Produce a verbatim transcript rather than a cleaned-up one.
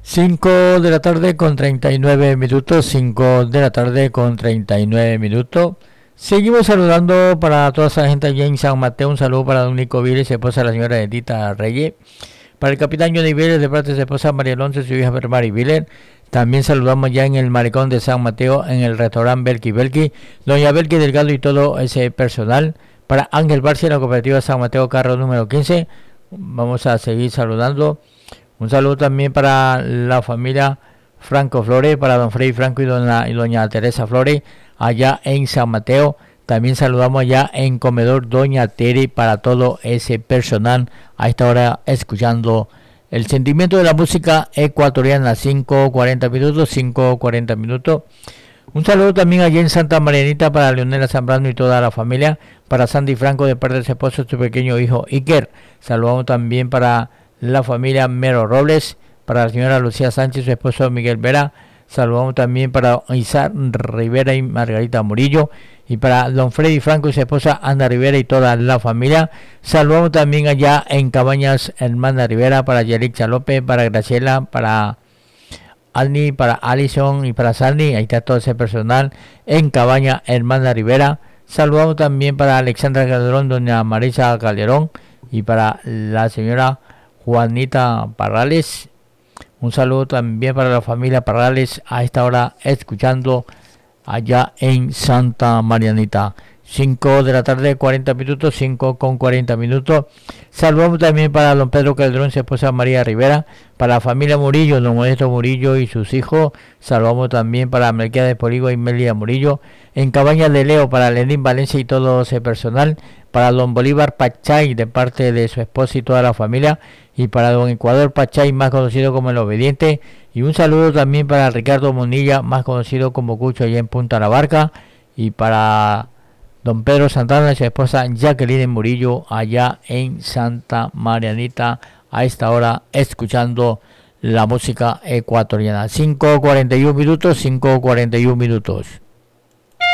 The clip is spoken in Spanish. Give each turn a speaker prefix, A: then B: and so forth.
A: cinco de la tarde con treinta y nueve minutos, cinco de la tarde con treinta y nueve minutos. Seguimos saludando para toda esa gente allá en San Mateo. Un saludo para don Nico Viles, su esposa la señora Edita Reyes. Para el capitán Johnny Viles, de parte de su esposa María Alonso y su hija Mari Viles. También saludamos ya en el Malecón de San Mateo, en el restaurante Belki Belki, doña Belki Delgado y todo ese personal. Para Ángel Barcia, la cooperativa San Mateo, carro número quince. Vamos a seguir saludando. Un saludo también para la familia Franco Flores, para don Freddy Franco y doña, y doña Teresa Flores, allá en San Mateo. También saludamos allá en Comedor Doña Tere, para todo ese personal a esta hora escuchando el sentimiento de la música ecuatoriana. Cinco cuarenta minutos, cinco cuarenta minutos. Un saludo también allí en Santa Marianita para Leonela Zambrano y toda la familia. Para Sandy Franco, de parte de su esposo, su pequeño hijo Iker. Saludamos también para la familia Mero Robles, para la señora Lucía Sánchez, su esposo Miguel Vera. Saludamos también para Isaac Rivera y Margarita Murillo, y para don Freddy Franco y su esposa Ana Rivera y toda la familia. Saludamos también allá en Cabañas Hermana Rivera, para Yelixa López, para Graciela, para Alni, para Alison y para Sandy. Ahí está todo ese personal en Cabaña Hermana Rivera. Saludamos también para Alexandra Calderón, doña Marisa Calderón, y para la señora Juanita Parrales. Un saludo también para la familia Parrales a esta hora escuchando allá en Santa Marianita. cinco de la tarde, cuarenta minutos, cinco con cuarenta minutos. Saludamos también para don Pedro Calderón, su esposa María Rivera, para la familia Murillo, don Modesto Murillo y sus hijos. Saludamos también para Melquía de Poligo y Melia Murillo. En Cabañas de Leo, para Lenín Valencia y todo ese personal. Para don Bolívar Pachay, de parte de su esposa y toda la familia. Y para don Ecuador Pachay, más conocido como El Obediente. Y un saludo también para Ricardo Monilla, más conocido como Cucho, allá en Punta La Barca. Y para don Pedro Santana y su esposa Jacqueline Murillo, allá en Santa Marianita, a esta hora escuchando la música ecuatoriana. cinco cuarenta y uno minutos, cinco cuarenta y uno minutos.